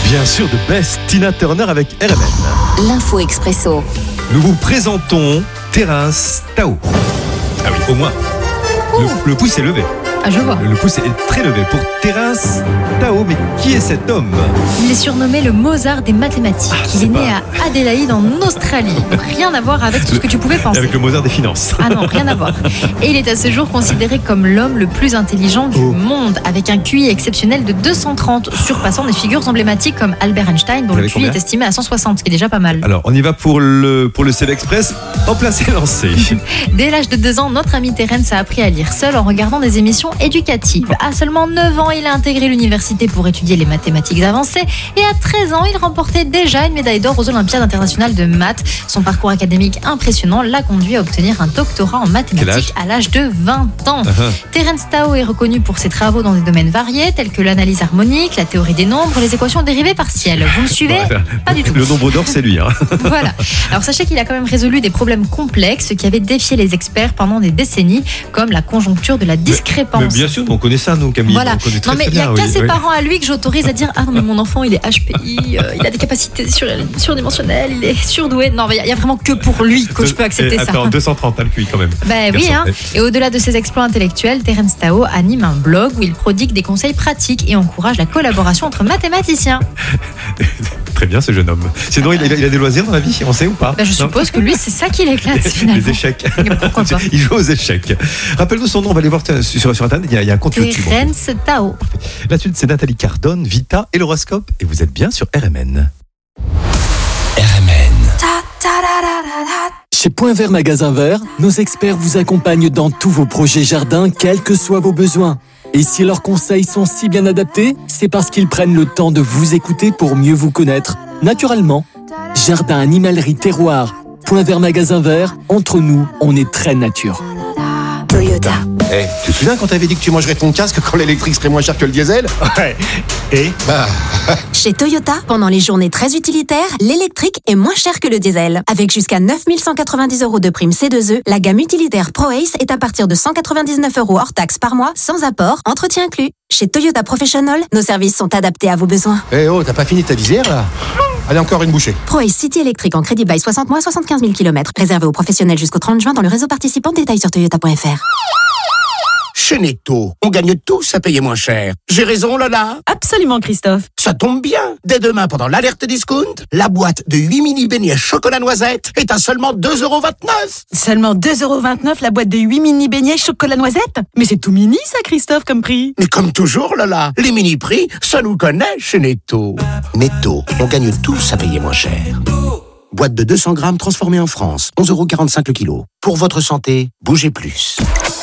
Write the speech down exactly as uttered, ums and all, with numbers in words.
Bien sûr, de Best, Tina Turner avec R M N. L'info expresso. Nous vous présentons Terence Tao. Ah oui, au moins. Le, le pouce est levé. Ah, je vois. Le, le pouce est très levé pour Terence Tao. Mais qui est cet homme? Il est surnommé le Mozart des mathématiques. Ah, il est, est né pas... à Adélaïde en Australie. Rien à voir avec tout le... ce que tu pouvais penser. Avec le Mozart des finances. Ah non, rien à voir. Et il est à ce jour considéré comme l'homme le plus intelligent du oh. monde, avec un Q I exceptionnel de deux cent trente, surpassant des figures emblématiques comme Albert Einstein, dont Vous le avez Q I combien est estimé à cent soixante, ce qui est déjà pas mal. Alors, on y va pour le, pour le C V Express. En place et lancé. Dès l'âge de deux ans, notre ami Terence a appris à lire seul en regardant des émissions éducatives. À seulement neuf ans, il a intégré l'université pour étudier les mathématiques avancées et à treize ans, il remportait déjà une médaille d'or aux Olympiades internationales de maths. Son parcours académique impressionnant l'a conduit à obtenir un doctorat en mathématiques à l'âge de vingt ans. Uh-huh. Terence Tao est reconnu pour ses travaux dans des domaines variés tels que l'analyse harmonique, la théorie des nombres, les équations dérivées partielles. Vous me suivez? Voilà. Pas du tout. Le nombre d'or, c'est lui. Hein. Voilà. Alors sachez qu'il a quand même résolu des problèmes complexes qui avaient défié les experts pendant des décennies, comme la conjoncture de la discrépance. Mais, mais bien sûr, on connaît ça, nous, Camille. Voilà. On non, mais il n'y a bien, qu'à oui, ses oui. parents à lui que j'autorise à dire ah non mais mon enfant il est H P I, euh, il a des capacités sur, surdimensionnelles, il est surdoué. Non, mais il n'y a, a vraiment que pour lui que je peux accepter et, ça. Attends, deux cent trente à le Q I quand même. Ben oui, hein. Et au-delà de ses exploits intellectuels, Terence Tao anime un blog où il prodigue des conseils pratiques et encourage la collaboration entre mathématiciens. Très bien ce jeune homme. Sinon, il a, il a des loisirs dans la vie, on sait ou pas? Ben, je suppose non que lui, c'est ça qui l'éclate finalement. Les échecs. Pourquoi pas? Il joue aux échecs. Rappelle-nous son nom, on va aller voir sur, sur Internet, il y, a, il y a un compte YouTube. Terence Tao. La suite, c'est Nathalie Cardone, Vita et l'horoscope. Et vous êtes bien sur R M N. R M N. Chez Point Vert Magasin Vert, nos experts vous accompagnent dans tous vos projets jardin, quels que soient vos besoins. Et si leurs conseils sont si bien adaptés, c'est parce qu'ils prennent le temps de vous écouter pour mieux vous connaître. Naturellement, jardin, animalerie, terroir, Point Vert Magasin Vert, entre nous, on est très nature. Toyota. Eh, hey, tu te souviens quand t'avais dit que tu mangerais ton casque quand l'électrique serait moins cher que le diesel? Ouais. Et bah... Chez Toyota, pendant les journées très utilitaires, l'électrique est moins cher que le diesel. Avec jusqu'à neuf mille cent quatre-vingt-dix euros de prime C deux E, la gamme utilitaire Pro Ace est à partir de cent quatre-vingt-dix-neuf euros hors taxe par mois, sans apport, entretien inclus. Chez Toyota Professional, nos services sont adaptés à vos besoins. Eh hey, oh, t'as pas fini ta visière là? Allez, encore une bouchée. Pro Ace City électrique en crédit bail soixante mois, soixante-quinze mille kilomètres. Réservé aux professionnels jusqu'au trente juin dans le réseau participant. Détails sur toyota point f r. Chez Netto, on gagne tous à payer moins cher. J'ai raison, Lola? Absolument, Christophe. Ça tombe bien. Dès demain, pendant l'alerte discount, la boîte de huit mini beignets chocolat noisette est à seulement deux euros vingt-neuf. Seulement deux euros vingt-neuf la boîte de huit mini beignets chocolat noisette? Mais c'est tout mini, ça, Christophe, comme prix. Mais comme toujours, Lola, les mini prix, ça nous connaît chez Netto. Netto, on gagne tous à payer moins cher. Boîte de deux cents grammes transformée en France, onze euros quarante-cinq le kilo. Pour votre santé, bougez plus.